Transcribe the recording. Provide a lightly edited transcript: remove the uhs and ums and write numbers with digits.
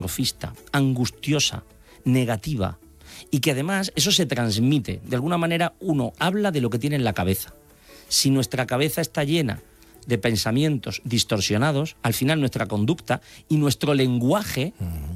catastrofista, angustiosa, negativa, y que además eso se transmite. De alguna manera uno habla de lo que tiene en la cabeza. Si nuestra cabeza está llena de pensamientos distorsionados, al final nuestra conducta y nuestro lenguaje